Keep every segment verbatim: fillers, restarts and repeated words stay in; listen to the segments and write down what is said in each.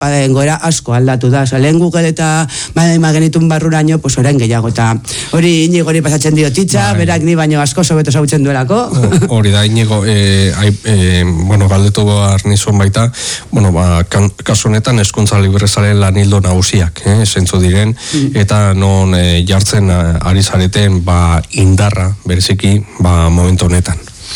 goera asko aldatu da. Osa, lehen Google eta badema genitun barruraino, pues orain gehiago. Eta hori Inigo pasatzen dio titza, berak ni baino asko sobeto zautzen duelako. Hori da, Inigo, eh, eh, bueno, galdetu behar nizun baita, bueno, ba, kasu honetan Hezkuntza Librezaren lanildo nagusiak, eh, zentzu diren, mm. eta non eh, jartzen ari zareten ba, indarra, bereziki, ba, momentu honetan.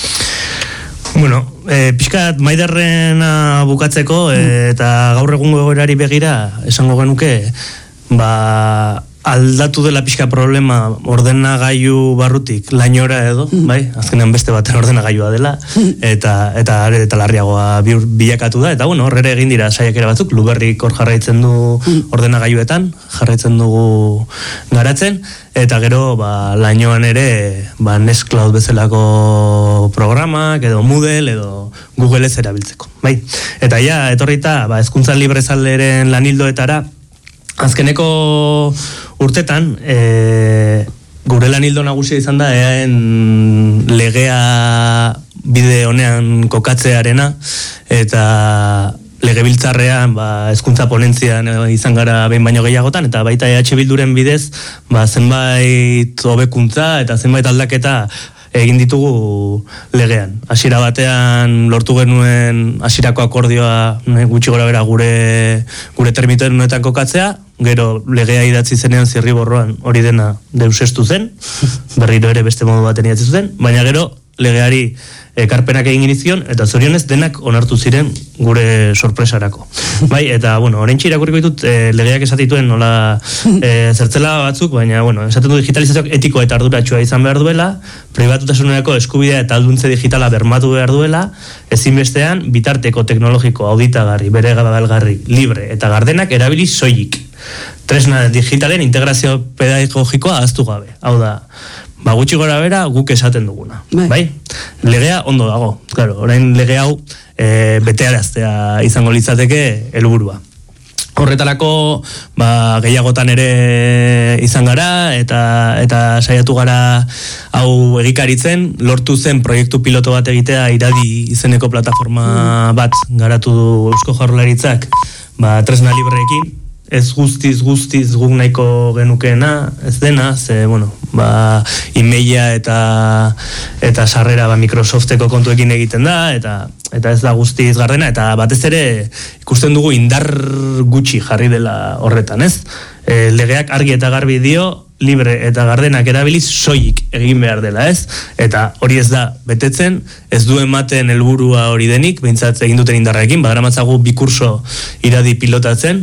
Bueno, e, pixkat Maiderrena bukatzeko e, eta gaur egungo egoerari begira esango genuke ba, aldatu dela pixka problema ordenagailu barrutik lainora edo, bai? Azkenean beste baten ordenagailua dela eta eta eta larriagoa bilakatu da eta bueno, horrere egin dira saiakera batzuk, Luberrik hor jarraitzen du ordenagailuetan, jarraitzen dugu garatzen eta gero ba lainoan ere ba Nextcloud bezalako programak edo Moodle edo Google ez erabiltzeko, bai? Eta ja etorrita ba Hezkuntza Librezaleren lanildoetara azkeneko urtetan e, gure lanildo nagusia izan da eaen legea bide honean kokatzearena eta legebiltzarrean ba, hezkuntza ponentzian izan gara behin baino gehiagotan eta baita E H Bilduren bidez ba, zenbait hobekuntza eta zenbait aldaketa egin ditugu legean. Hasiera batean lortu genuen hasierako akordioa gutxi gorabehera gure gure terminoetan kokatzea, gero legea idatzi zenean zirriborroan hori dena deusestu zen, berriro ere beste modu baten idatzi zuten, baina gero legeari ekarpenak egin inizion, eta zorionez denak onartu ziren gure sorpresarako. Bai, eta, bueno, oraintxe irakurriko ditut e, legeak esatituen nola e, zertzela batzuk, baina, bueno, esaten du digitalizazioak etiko eta arduratxua izan behar duela, pribatutasunerako eskubidea eta alduntze digitala bermatu behar duela, ezinbestean bitarteko teknologiko auditagarri, bere gabalgarri, libre eta gardenak erabili soilik. Tresna digitalen integrazio pedagogikoa ahaztu gabe. Hau da, ba gutxi gora bera guk esaten duguna, bai? bai? Legea ondo dago, claro, orain lege hau e, betearaztea izango litzateke helburua. Horretarako ba, gehiagotan ere izan gara eta eta saiatu gara hau egikaritzen, lortu zen proiektu piloto bat egitea Iradi izeneko plataforma bat garatu du Eusko Jaurlaritzak ba, tresna libreekin. Ez guztiz, guztiz guk nahiko genukeena, ez dena, ze, bueno, ba, e-maila eta eta sarrera ba, Microsofteko kontuekin egiten da, eta eta ez da guztiz gardena, eta batez ere ikusten dugu indar gutxi jarri dela horretan, ez? E, legeak argi eta garbi dio, libre eta gardenak erabiliz soilik egin behar dela, ez? Eta hori ez da betetzen, ez du ematen helburua hori denik, behintzat egin duten indarrarekin, badaramatzagu bi kurso Iradi pilotatzen,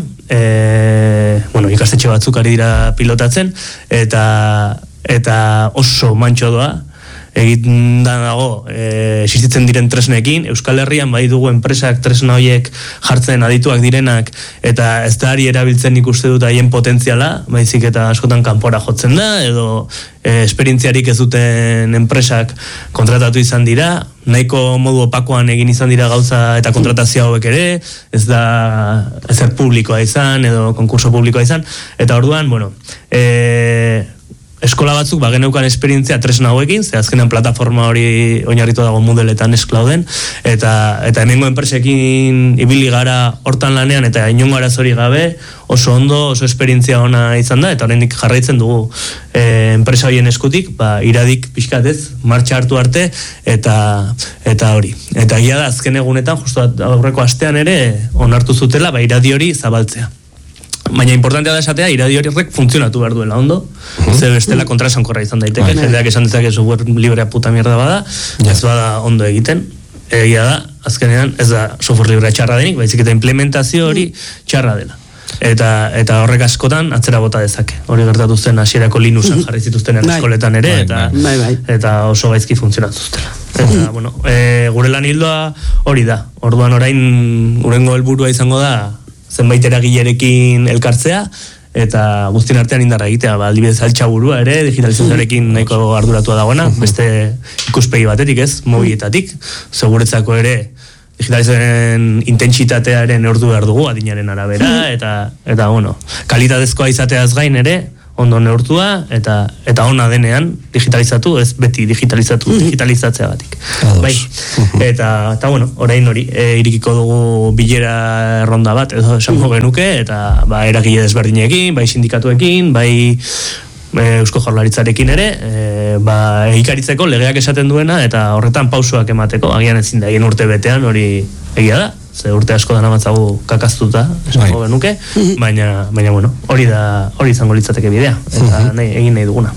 e, bueno, ikastetxe batzuk ari dira pilotatzen, eta eta oso mantxo doa, egiten dago e, existitzen diren tresnekin, Euskal Herrian bai dugu enpresak tresna horiek jartzen adituak direnak eta ez da ari erabiltzen ikuste dut haien potentziala, baizik eta askotan kanpora jotzen da, edo e, esperientziarik ez duten enpresak kontratatu izan dira, nahiko modu opakoan egin izan dira gauza eta kontratazio hauek ere, ez da ezer publikoa izan, edo konkurso publikoa izan, eta orduan, bueno, e, eskola batzuk ba geneukan esperientzia tresna hauekin, ze azkenean plataforma hori oinarritu dago Moodle eta Nextclouden, eta eta hemengo enpresekin ibili gara hortan lanean eta inongo arazorik gabe, oso ondo, oso esperientzia ona izan da, eta oraindik jarraitzen dugu e, enpresa horien eskutik, ba Iradik pixkatez martxa hartu arte eta eta hori. Eta egia da azken egunetan justu aurreko astean ere onartu zutela ba Iradi hori zabaltzea. Baina importantea da esatea, Iradi horrek funtzionatu behar duela, ondo? Uh-huh. Ze bestela kontrasankorra izan daiteke, uh-huh. jendeak esan dezake software librea puta mierda bada, yeah. ez bada ondo egiten. Egia da, azkenean ez da software librea txarra denik, baizik eta implementazio hori txarra dela. Eta, eta horrek askotan atzera bota dezake. Hori gertatu zen hasierako Linuxen jarri zituzten eskoletan ere, eta, bai, bai. eta oso gaizki funtzionatu zutela. Eta, bueno, e, gure lan hildoa hori da. Orduan orain urengo helburua izango da zenbait eragilerekin elkartzea, eta guztien artean indarra egitea, ba, aldibidez altxaburua ere, digitalizazioarekin nahiko arduratua dagoena, beste ikuspegi batetik ez, mobiletatik, seguretzako ere, digitalizazioaren intentsitatearen ordu behar dugu, adinaren arabera, eta, eta bueno, kalitatezkoa izateaz gain ere, ondo neurtua, eta eta ona denean digitalizatu, ez beti digitalizatu, digitalizatzeagatik. Bai. Eta, eta bueno, orain hori, e, irikiko dugu bilera erronda bat, edo esango genuke, eta ba, eragile desberdinekin, bai sindikatuekin, bai Eusko Jaurlaritzarekin ere, e, ba, egikaritzeko legeak esaten duena, eta horretan pausoak emateko, agian ezin da, egin urte betean hori egia da, ze urte asko dana matzagu kakaztuta, esango genuke, baina, baina bueno, hori da, hori izango litzateke bidea, eta nahi, egin nahi duguna.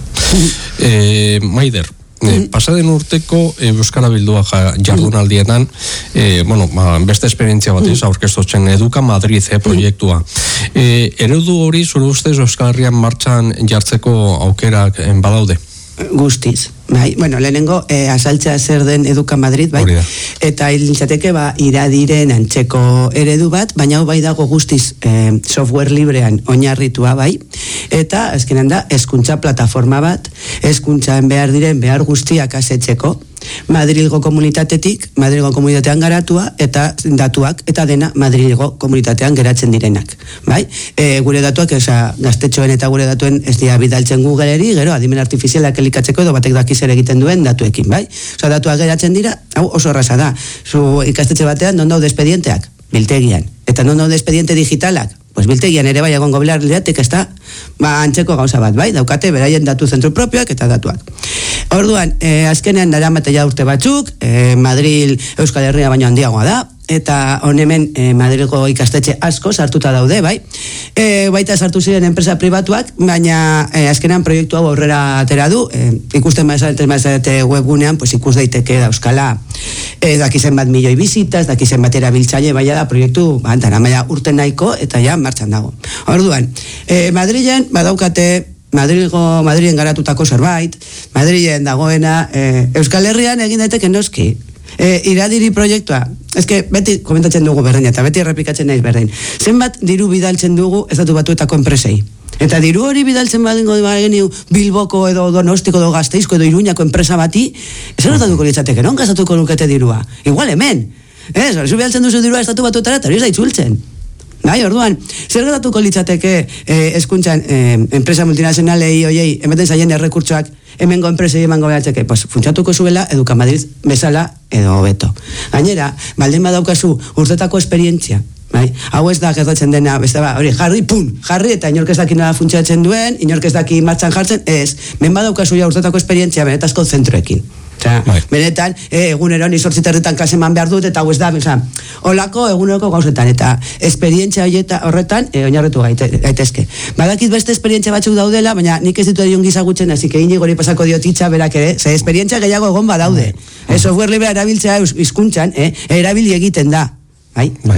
E, Maider, E, pasaden urteko e, Euskara Bildua ja, jardunaldietan e, bueno, ba, beste esperientzia bat ez aurkeztotzen Eduka Madrid e, proiektua e, eredu hori zure ustez Euskal Herrian martxan jartzeko aukerak en badaude? Guztiz, bai, bueno, lehenengo eh, azaltzea zer den Eduka Madrid, bai, eta hiltzateke ba, iradiren antzeko eredu bat, baina hau bai dago guztiz eh, software librean oinarritua, bai, eta azkenan da, hezkuntza plataforma bat, hezkuntzan behar diren behar guztiak asetzeko, Madrilgo komunitatetik, Madrilgo komunitatean garatua, eta datuak, eta dena Madrilgo komunitatean geratzen direnak. Bai? E, gure datuak, esa, gaztetxoen eta gure datuen ez dira bidaltzen Googleri, gero, adimen artifizialak elikatzeko edo batek dakiz ere egiten duen datuekin, bai? Osa, datuak geratzen dira, hau oso erraza da. Zu ikastetxe batean, non daude espedienteak? Biltegian. Eta non daude espediente digitalak? Pues biltegian ere bai egongo bilarleatik ez da, ba, antzeko gauza bat, bai, daukate beraien datu zentru propioak eta datuak. Orduan, eh, azkenean daramate ja urte batzuk, eh, Madrid Euskal Herria baino handiagoa da, eta honemen eh, Madrilgo ikastetxe asko sartuta daude, bai. E, baita sartu ziren enpresa pribatuak, baina eh, azkenean proiektu hau aurrera atera du, eh, ikusten maizalete maizalete webgunean, pues ikus daiteke da Euskala, eh, dakizen bat milioi bizitas, dakizen bat erabiltzaile, baina da proiektu, ba, antara, baina urte nahiko, eta ja martxan dago. Orduan, eh, Madrilen badaukate Madrilgo, Madrilen garatutako zerbait, Madrilen dagoena, eh, Euskal Herrian egin daiteke noski, E, iradiri proiektua, ezke beti komentatzen dugu berdin eta beti errepikatzen naiz berdin. Zenbat diru bidaltzen dugu Estatu Batuetako enpresei? Eta diru hori bidaltzen badingo bageniu Bilboko edo Donostiko edo Gasteizko edo Iruñako enpresa bati, ez erotatuko litzateke, non gastatuko lukete dirua? Igual hemen. Ez, hori bidaltzen duzu dirua Estatu Batuetara eta hori ez da itzultzen. Bai, orduan, zer gertatuko litzateke eh, eskuntzan eh, enpresa multinazionalei oiei, emeten zaien errekurtsoak hemengo enpresei emango behatzeke, pues, funtsatuko zuela Eduka Madrid bezala edo beto. Gainera, baldin badaukazu urtetako esperientzia, bai? Hau ez da gertatzen dena, beste ba, hori, jarri, pun, jarri, eta inork ez daki nola funtsatzen duen, inork ez daki martxan jartzen, ez, men badaukazu ja urtetako esperientzia benetazko zentroekin. Osea, bai. Benetan, eh, egunero ni zortziterritan klase eman behar dut, eta hau ez da, osea, olako eguneroko gauzetan, eta esperientzia horretan eh, oinarritu gaite, gaitezke. Badakit beste esperientzia batzuk daudela, baina nik ez ditu edion gizagutzen, hasi que inigo hori pasako diotitza, berak ere, ze esperientzia gehiago egon badaude. Bai. E, software librea erabiltzea hizkuntzan, eh, erabili egiten da. Bai? Bai.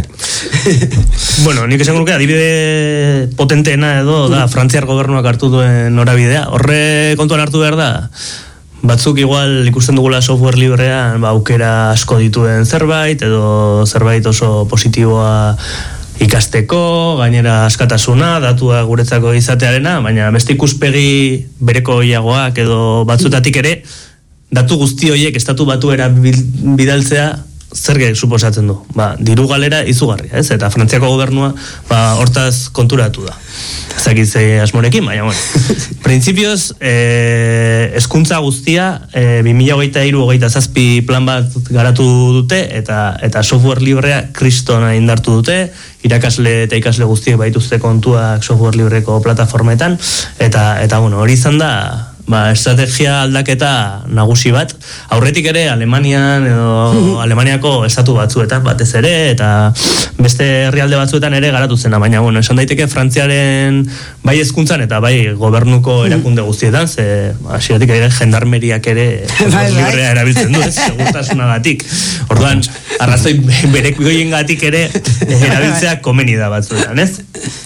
Bueno, nik esan nuke adibide potenteena edo da Frantziar gobernuak hartu duen norabidea. Horre kontuan hartu behar da, batzuk igual ikusten dugula software librean ba, aukera asko dituen zerbait, edo zerbait oso positiboa ikasteko, gainera askatasuna, datua guretzako izatearena, baina beste ikuspegi bereko iagoak edo batzutatik ere, datu guzti horiek Estatu Batuera bidaltzea, zer suposatzen du? Ba, diru galera izugarria, ez? Eta Frantziako gobernua ba, hortaz konturatu da. Ezakit ze asmorekin, baina, bueno. Printzipioz, eh, eskuntza guztia, eh, bi mila hogeita hiru hogeita zazpi plan bat garatu dute, eta eta software librea kristona indartu dute, irakasle eta ikasle guztiek baituzte kontuak software libreko plataformetan, eta, eta bueno, hori izan da, ba, estrategia aldaketa nagusi bat, aurretik ere Alemanian edo Alemaniako estatu batzuetan batez ere, eta beste herrialde batzuetan ere garatu zena, baina bueno, esan daiteke Frantziaren bai hezkuntzan eta bai gobernuko erakunde guztietan, ze hasieratik ere jendarmeriak ere librea erabiltzen du, ez, segurtasunagatik. Orduan, arrazoi berekoiengatik ere erabiltzea komeni da batzuetan, ez?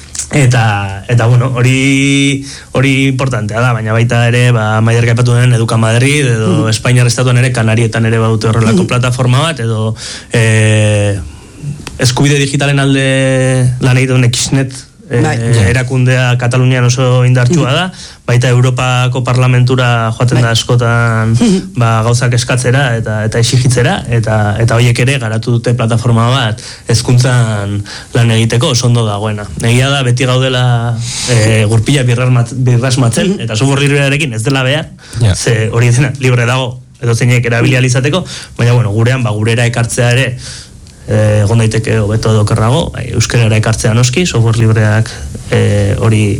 Eta, eta bueno, hori hori importantea da, baina baita ere, ba, Maider gaipatu den Eduka Madrid, edo mm. Espainiar estatuan ere, Kanarietan ere baute horrelako mm. plataforma bat, edo e, eskubide digitalen alde lan egiten Xnet e, erakundea Katalunian oso indartsua da, baita Europako Parlamentura joaten da askotan ba, gauzak eskatzera eta eta exigitzera, eta eta horiek ere garatu dute plataforma bat hezkuntzan lan egiteko oso ondo dagoena. Egia da beti gaudela e, gurpila birrasmatzen, eta software librearekin ez dela behar, yeah. Ze hori dena libre dago, edo zeinek erabili alizateko, baina bueno, gurean, ba, gurera ekartzea ere egon eh, daiteke hobeto edo okerrago, bai, euskarara ekartzea noski, software libreak eh, hori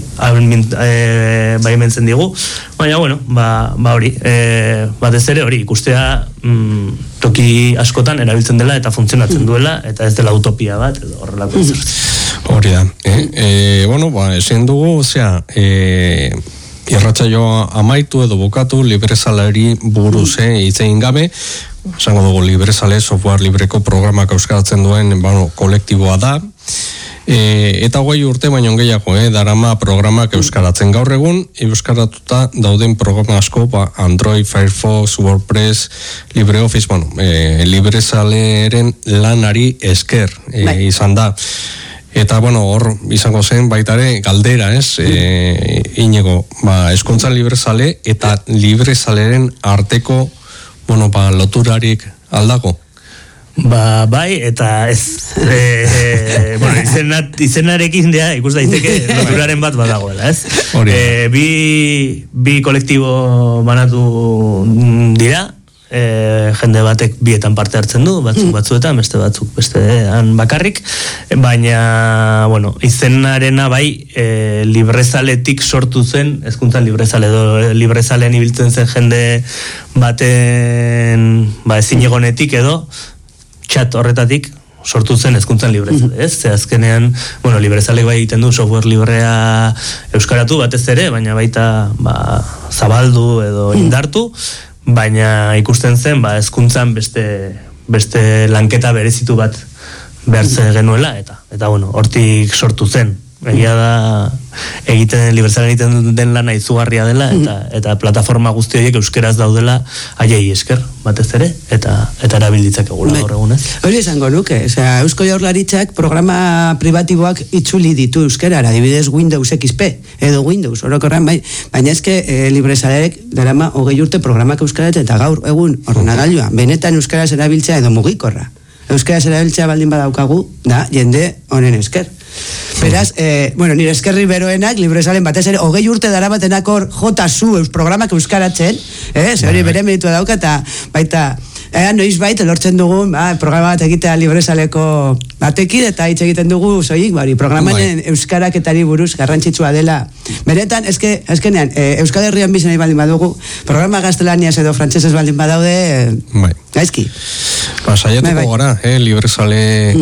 eh, baimentzen digu, baina bueno, ba, ba hori, eh, batez ere hori ikustea mm, toki askotan erabiltzen dela eta funtzionatzen duela, eta ez dela utopia bat, edo horrelako mm. Hori da, eh? eh, bueno, ba, esan dugu, osea, eh, irratsaioa amaitu edo bukatu librezalari buruz eh, itzein gabe, esango dugu librezale software libreko programak euskaratzen duen bueno, kolektiboa da, e, eta hogei urte baino gehiago eh, darama programak euskaratzen gaur egun, euskaratuta dauden programa asko, ba, Android, Firefox, WordPress, LibreOffice, bueno, e, librezaleren lanari esker e, izan da. Eta, bueno, hor izango zen baitare galdera, ez? E, Iñigo, ba, eskontza librezale eta librezaleren arteko, bueno, ba, loturarik aldago? Ba, bai, eta ez, e, e, bueno, izenat, izenarekin dea, ikus daiteke loturaren bat badagoela, ez? E, bi, bi kolektibo banatu dira, E, jende batek bietan parte hartzen du, batzuk batzuetan, beste batzuk bestean bakarrik, baina, bueno, izenarena bai e, librezaletik sortu zen, hezkuntzan librezale edo librezalen ibiltzen zen jende baten ba, ezin egonetik edo txat horretatik sortu zen hezkuntzan librezale, ez? Ze azkenean, bueno, librezalek bai egiten du software librea euskaratu batez ere, baina baita ba, zabaldu edo indartu, baina ikusten zen, ba, hezkuntzan beste, beste lanketa berezitu bat behartze genuela, eta, eta bueno, hortik sortu zen. Egia da, egiten, librezalen egiten den lana izugarria dela, eta, eta plataforma guzti horiek euskeraz daudela haiei esker, batez ere, eta, eta erabilditzak egula gaur egunez. Hori esango nuke, osea, Eusko Jaurlaritzak programa pribatiboak itzuli ditu euskerara, adibidez Windows X P, edo Windows, orokorran, bai, baina eske e, librezaleek darama hogei urte programak euskaraz, eta gaur egun ordenagailua, benetan euskaraz erabiltzea edo mugikorra. Euskaraz erabiltzea baldin badaukagu, da, jende honen esker. Beraz, eh, bueno, nire eskerri beroenak, librezalen batez ere, hogei urte darabatenak hor jota zu eus programak euskaratzen, eh, ze hori bere meritua dauka, eta baita, eh, noiz baita lortzen dugu, ba, programa bat egitea librezaleko batekin, eta hitz egiten dugu, zoik, bari, programanen euskaraketari buruz garrantzitsua dela. Beretan, eske, eskenean, eh, Euskal Herrian bizen nahi baldin badugu, programa gaztelaniaz edo frantsesez baldin badaude, eh, bai. gaizki. Ba, saiatuko gara, eh, librezale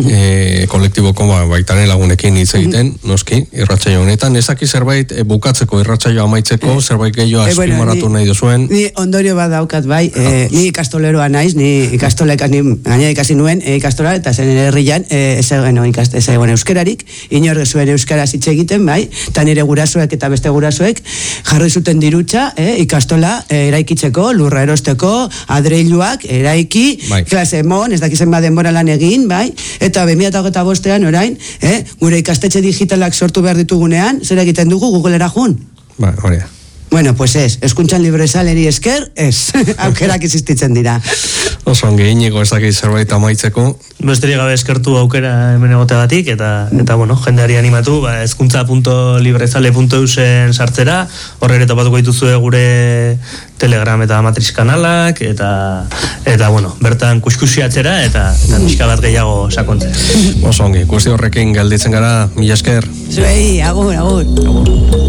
eh, kolektiboko ba, baitaren lagunekin hitz egiten, noski, irratsaio honetan, ezaki zerbait eh, bukatzeko, irratsaio amaitzeko, eh, zerbait gehiago eh, azpimarratu bueno, nahi duzuen. Ni ondorio bat daukat, bai, eh, ni ikastoleroa naiz, ni ikastoleka, ni gaina ikasi nuen, eh, ikastola, eta zen herrian, eh, ez egeno ikast, ez egeno euskerarik, inor zuen euskaraz hitz egiten, bai, eta nire gurasoek eta beste gurasoek jarri zuten dirutza, eh, ikastola eh, eraikitzeko, lurra erosteko, adreiluak eraiki, bai. Klase mon, ez dakizen baden denbora lan egin, bai, eta bi mila hogeita bostean orain, eh, gure ikastetxe digitalak sortu behar ditugunean, zer egiten dugu Googlera jun? Ba, hori da. Bueno, pues ez, eskuntzan librezaleri esker, ez, aukerak existitzen dira. Oso ongi, Iñigo, ez dakit zerbait amaitzeko. Besterik gabe eskertu aukera hemen egoteagatik, eta, eta bueno, jendeari animatu, ba, eskuntza punto librezale punto eusen sartzera, horre ere topatuko dituzue gure Telegram eta Matriz kanalak, eta, eta bueno, bertan kuskusiatzera, eta, eta pixka bat gehiago sakontzera. Oso ongi, guzti horrekin galditzen gara, mila esker. Zuei, agur, agur. Agur.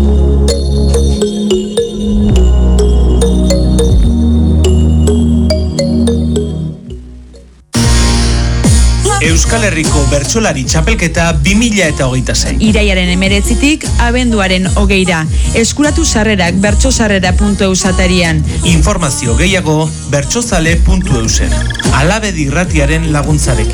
Euskal Herriko Bertsolari Txapelketa bi mila hogeita sei. Iraiaren emeretzitik abenduaren hogeira. Eskuratu sarrerak bertsosarrera puntu eus atarian. Informazio gehiago bertsozale puntu eusen. Alabedi irratiaren laguntzarekin.